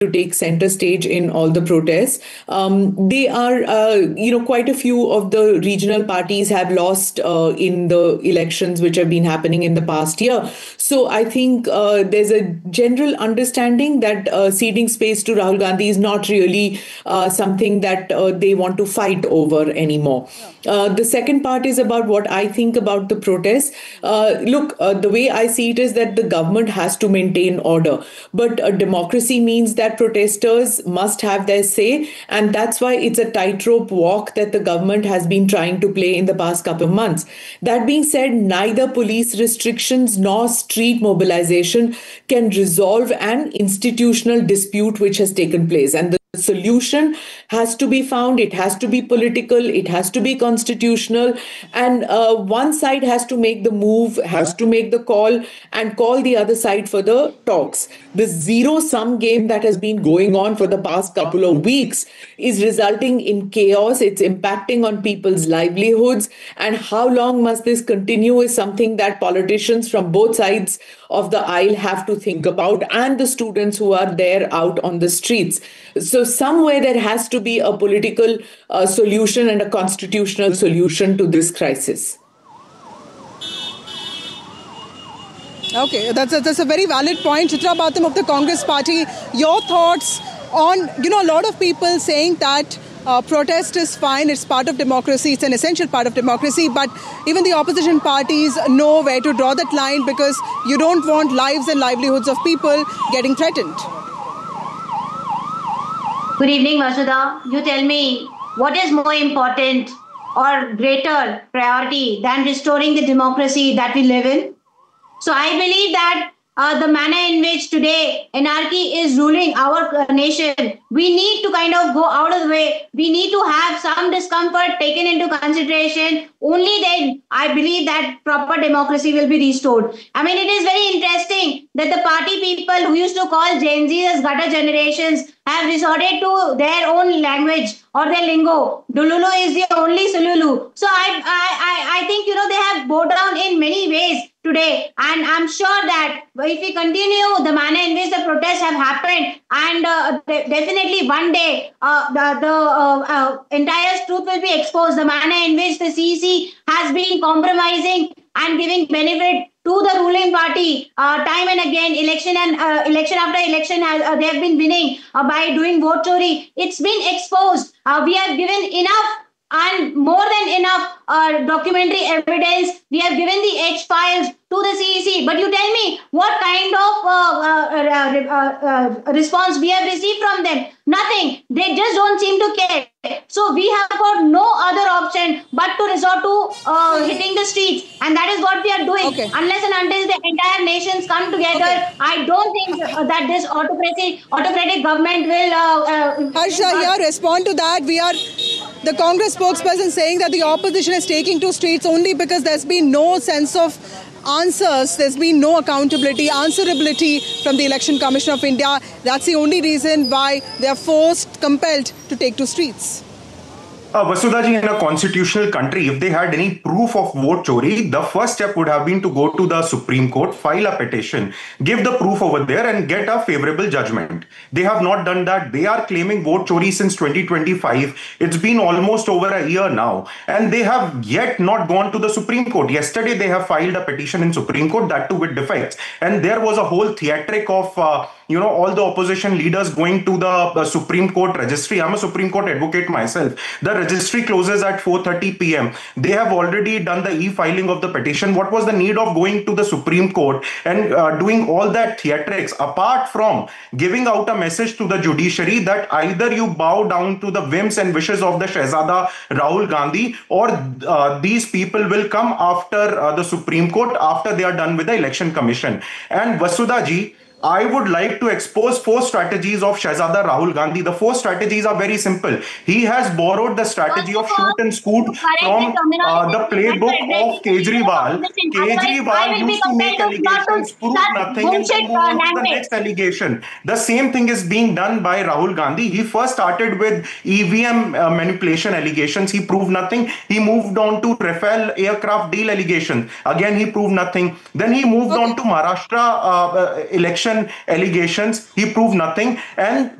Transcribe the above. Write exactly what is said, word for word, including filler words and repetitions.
to take center stage in all the protests. Um, they are, uh, you know, quite a few of the regional parties have lost uh, in the elections which have been happening in the past year. So I think uh, there's a general understanding that uh, ceding space to Rahul Gandhi is not really uh, something that uh, they want to fight over anymore. Uh, the second part is about what I think about the protests. Uh, look, uh, the way I see it is that the government has to maintain order, but a democracy means that protesters must have their say, and that's why it's a tightrope walk that the government has been trying to play in the past couple of months. That being said, neither police restrictions nor street mobilization can resolve an institutional dispute which has taken place, and the solution has to be found. It has to be political, it has to be constitutional, and uh, one side has to make the move, has to make the call, and call the other side for the talks. The zero sum game that has been going on for the past couple of weeks is resulting in chaos. It's impacting on people's livelihoods, and how long must this continue is something that politicians from both sides of the aisle have to think about, and the students who are there out on the streets. So somewhere there has to be a political uh, solution and a constitutional solution to this crisis. Okay, that's a, that's a very valid point. Chitra Bhatam of the Congress Party, your thoughts on, you know, a lot of people saying that Uh, protest is fine, it's part of democracy, it's an essential part of democracy, but even the opposition parties know where to draw that line because you don't want lives and livelihoods of people getting threatened. Good evening, Vasudha. You tell me, what is more important or greater priority than restoring the democracy that we live in? So I believe that Uh, the manner in which today anarchy is ruling our uh, nation, we need to kind of go out of the way. We need to have some discomfort taken into consideration. Only then I believe that proper democracy will be restored. I mean, it is very interesting that the party people who used to call Gen Z as gutter generations have resorted to their own language or their lingo. Dululu is the only Sululu. So I, I, I, I think, you know, they have bowed down in many ways today, and I'm sure that if we continue the manner in which the protests have happened, and uh, definitely one day uh, the, the uh, uh, entire truth will be exposed, the manner in which the C E C has been compromising and giving benefit to the ruling party uh, time and again, election and uh, election after election, has, uh, they have been winning uh, by doing vote chori. It's been exposed. Uh, we have given enough and more than enough uh, documentary evidence. We have given the H files to the C E C. But you tell me what kind of uh, uh, uh, uh, response we have received from them? Nothing. They just don't seem to care. So we have got no other option but to resort to uh, hitting the streets. And that is what we are doing. Okay. Unless and until the entire nations come together, okay. I don't think uh, that this autocracy, autocratic government will... Uh, uh, Harsha, here, respond to that. We are... The Congress spokesperson saying that the opposition is taking to streets only because there's been no sense of answers, there's been no accountability, answerability from the Election Commission of India. That's the only reason why they are forced, compelled to take to streets. Uh, Vasudha ji, in a constitutional country, if they had any proof of vote chori, the first step would have been to go to the Supreme Court, file a petition, give the proof over there and get a favorable judgment. They have not done that. They are claiming vote chori since twenty twenty-five. It's been almost over a year now, and they have yet not gone to the Supreme Court. Yesterday, they have filed a petition in Supreme Court, that too with defects. And there was a whole theatric of... Uh, you know, all the opposition leaders going to the uh, Supreme Court registry. I'm a Supreme Court advocate myself. The registry closes at four thirty p m They have already done the e-filing of the petition. What was the need of going to the Supreme Court and uh, doing all that theatrics, apart from giving out a message to the judiciary that either you bow down to the whims and wishes of the Shehzada Rahul Gandhi, or uh, these people will come after uh, the Supreme Court after they are done with the Election Commission. And Vasudha ji, I would like to expose four strategies of Shehzada Rahul Gandhi. The four strategies are very simple. He has borrowed the strategy of shoot and scoot from uh, the playbook of Kejriwal. Kejriwal used to make allegations, prove nothing, and then move on to the next allegation. The same thing is being done by Rahul Gandhi. He first started with E V M uh, manipulation allegations. He proved nothing. He moved on to Rafale aircraft deal allegations. Again, he proved nothing. Then he moved okay. on to Maharashtra uh, uh, election corruption allegations. He proved nothing. And